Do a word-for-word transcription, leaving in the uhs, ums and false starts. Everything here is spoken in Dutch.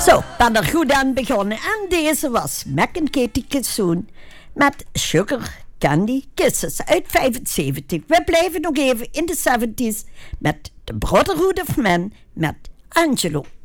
Zo, ben er goed aan begonnen. En deze was Mac en Katie Kissoon met Sugar Candy Kisses uit vijfenzeventig. We blijven nog even in de zeventig's met The Brotherhood of Man met Angelo.